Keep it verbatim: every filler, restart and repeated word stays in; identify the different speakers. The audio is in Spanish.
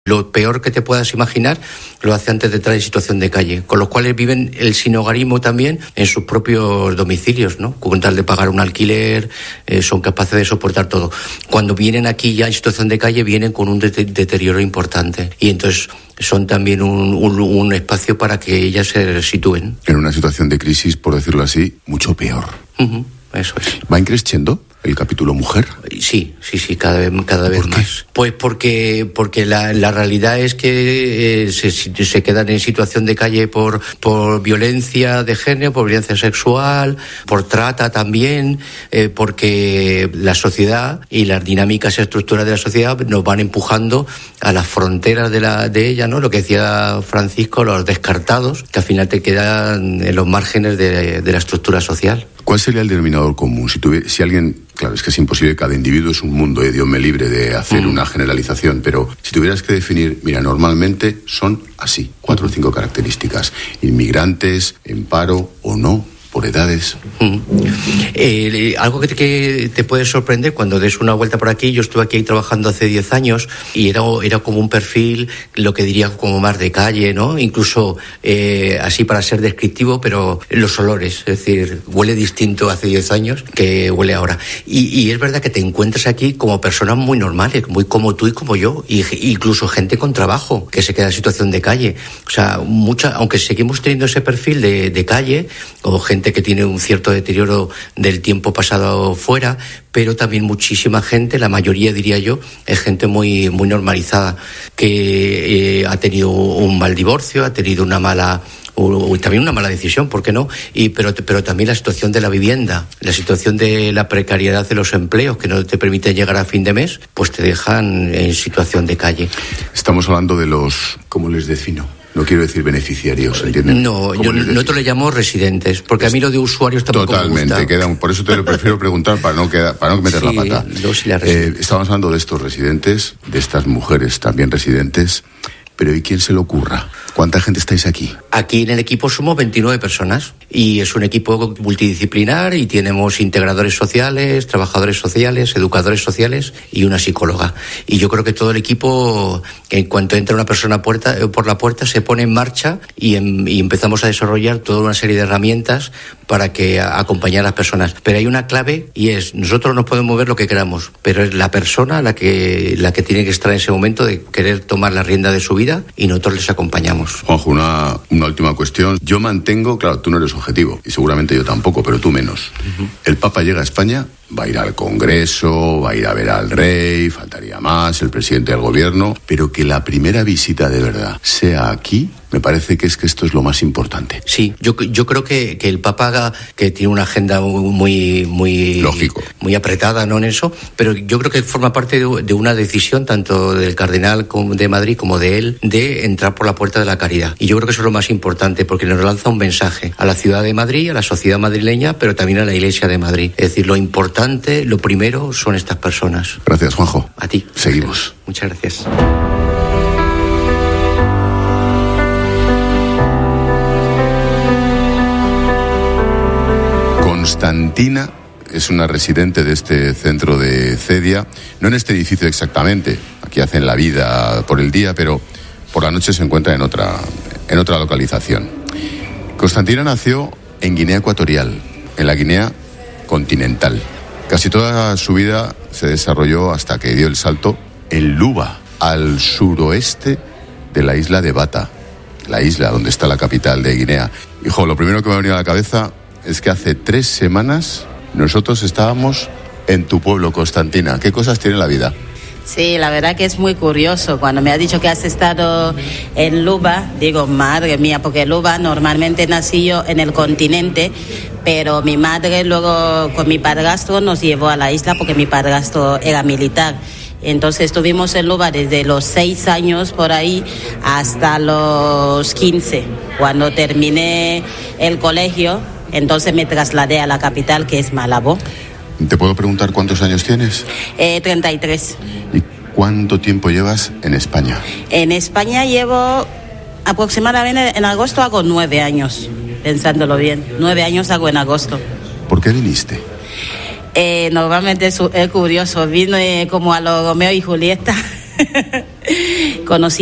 Speaker 1: Lo peor que te puedas imaginar lo hace antes de entrar en situación de calle, con los cuales viven el sinhogarismo también en sus propios domicilios, ¿no? Con tal de pagar un alquiler, eh, son capaces de soportar todo. Cuando vienen aquí ya en situación de calle, vienen con un de- deterioro importante y entonces son también un, un, un espacio para que ellas se sitúen.
Speaker 2: En una situación de crisis, por decirlo así, mucho peor.
Speaker 1: Uh-huh, eso es.
Speaker 2: ¿Va increciendo el capítulo mujer?
Speaker 1: Sí, sí, sí, cada vez, cada vez más. Pues porque, porque la, la realidad es que eh, se, se quedan en situación de calle por, por violencia de género, por violencia sexual, por trata también, eh, porque la sociedad y las dinámicas estructurales de la sociedad nos van empujando a las fronteras de la de ella, ¿no? Lo que decía Francisco, los descartados, que al final te quedan en los márgenes de, de la estructura social.
Speaker 2: ¿Cuál sería el denominador común? Si, tuve, si alguien, claro, es que es imposible, cada individuo es un mundo, eh, Dios me libre de hacer mm. una generalización, pero si tuvieras que definir, mira, normalmente son así, cuatro o cinco características: inmigrantes, en paro o no, por edades.
Speaker 1: Mm. Eh, algo que te, que te puede sorprender cuando des una vuelta por aquí. Yo estuve aquí trabajando hace diez años y era, era como un perfil, lo que diría como más de calle, ¿no? Incluso eh, así para ser descriptivo, pero los olores, es decir, huele distinto hace diez años que huele ahora. Y, y es verdad que te encuentras aquí como personas muy normales, muy como tú y como yo, y incluso gente con trabajo que se queda en situación de calle. O sea, mucha, aunque seguimos teniendo ese perfil de, de calle, o gente que tiene un cierto deterioro del tiempo pasado fuera, pero también muchísima gente, la mayoría diría yo, es gente muy muy normalizada, que eh, ha tenido un mal divorcio, ha tenido una mala o, o también una mala decisión, ¿por qué no? Y pero pero también la situación de la vivienda, la situación de la precariedad de los empleos que no te permiten llegar a fin de mes, pues te dejan en situación de calle.
Speaker 2: Estamos hablando de los, ¿cómo les defino? No quiero decir beneficiarios, ¿entienden?
Speaker 1: No, yo nosotros le llamo residentes, porque a mí lo de usuarios tampoco
Speaker 2: Totalmente,
Speaker 1: me gusta.
Speaker 2: Queda, por eso te lo prefiero preguntar para no, quedar, para no meter
Speaker 1: sí,
Speaker 2: la pata.
Speaker 1: Sí
Speaker 2: eh, estamos hablando de estos residentes, de estas mujeres también residentes, pero ¿y quién se le ocurra? ¿Cuánta gente estáis aquí?
Speaker 1: Aquí en el equipo somos veintinueve personas y es un equipo multidisciplinar y tenemos integradores sociales, trabajadores sociales, educadores sociales y una psicóloga. Y yo creo que todo el equipo, en cuanto entra una persona puerta, por la puerta, se pone en marcha y, en, y empezamos a desarrollar toda una serie de herramientas para que a, acompañar a las personas. Pero hay una clave y es, nosotros nos podemos mover lo que queramos, pero es la persona la que, la que tiene que estar en ese momento de querer tomar la rienda de su vida y nosotros les acompañamos.
Speaker 2: Juanjo, una, una última cuestión. Yo mantengo, claro, tú no eres objetivo, y seguramente yo tampoco, pero tú menos. Uh-huh. El Papa llega a España, va a ir al Congreso, va a ir a ver al rey, faltaría más, el presidente del gobierno, pero que la primera visita de verdad sea aquí, me parece que es que esto es lo más importante.
Speaker 1: Sí, yo, yo creo que, que el Papa haga, que tiene una agenda muy, muy,
Speaker 2: lógico,
Speaker 1: muy apretada, ¿no? En eso, pero yo creo que forma parte de, de una decisión tanto del cardenal de Madrid como de él de entrar por la puerta de la caridad. Y yo creo que eso es lo más importante porque nos lanza un mensaje a la ciudad de Madrid, a la sociedad madrileña, pero también a la Iglesia de Madrid. Es decir, lo importante, lo primero son estas personas.
Speaker 2: Gracias, Juanjo.
Speaker 1: A ti.
Speaker 2: Seguimos.
Speaker 1: Muchas gracias.
Speaker 2: Constantina es una residente de este centro de Cedia, no en este edificio exactamente, aquí hacen la vida por el día, pero por la noche se encuentra en otra, en otra localización. Constantina nació en Guinea Ecuatorial, en la Guinea continental. Casi toda su vida se desarrolló hasta que dio el salto en Luba, al suroeste de la isla de Bata, la isla donde está la capital de Guinea. Hijo, lo primero que me ha venido a la cabeza es que hace tres semanas nosotros estábamos en tu pueblo, Constantina. ¿Qué cosas tiene la vida?
Speaker 3: Sí, la verdad que es muy curioso. Cuando me ha dicho que has estado en Luba, digo, madre mía, porque Luba normalmente nací yo en el continente, pero mi madre luego con mi padrastro nos llevó a la isla porque mi padrastro era militar. Entonces estuvimos en Luba desde los seis años por ahí hasta los quince. Cuando terminé el colegio, entonces me trasladé a la capital, que es Malabo.
Speaker 2: ¿Te puedo preguntar cuántos años tienes?
Speaker 3: Eh, treinta y tres.
Speaker 2: ¿Y cuánto tiempo llevas en España?
Speaker 3: En España llevo aproximadamente, en agosto hago nueve años, pensándolo bien. Nueve años hago en agosto.
Speaker 2: ¿Por qué viniste?
Speaker 3: Eh, normalmente es, es curioso, vine como a los Romeo y Julieta. conocí